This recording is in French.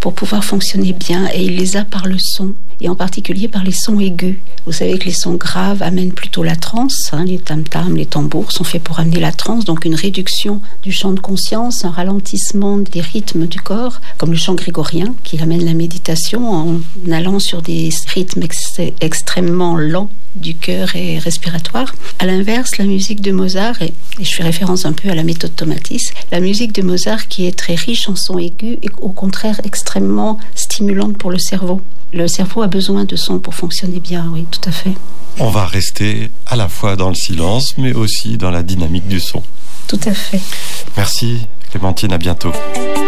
pour pouvoir fonctionner bien, et il les a par le son, et en particulier par les sons aigus. Vous savez que les sons graves amènent plutôt la transe, les tam-tams, les tambours sont faits pour amener la transe, donc une réduction du champ de conscience, un ralentissement des rythmes du corps, comme le chant grégorien qui amène la méditation en allant sur des rythmes extrêmement lents du cœur et respiratoire. À l'inverse, la musique de Mozart, et je fais référence un peu à la méthode Tomatis, la musique de Mozart qui est très riche en sons aigus est au contraire extrêmement stimulante pour le cerveau. Le cerveau a besoin de sons pour fonctionner bien, oui, tout à fait. On va rester à la fois dans le silence, mais aussi dans la dynamique du son. Tout à fait. Merci Clémentine, à bientôt.